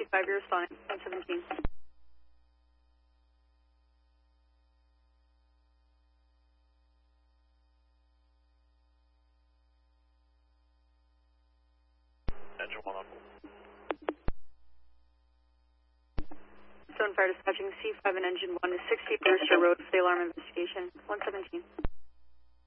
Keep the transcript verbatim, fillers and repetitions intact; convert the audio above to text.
five, you're responding. one seventeen. Engine one up. Zone Fire Dispatching C five and Engine one to sixty Brewster Road for the alarm investigation. one seventeen.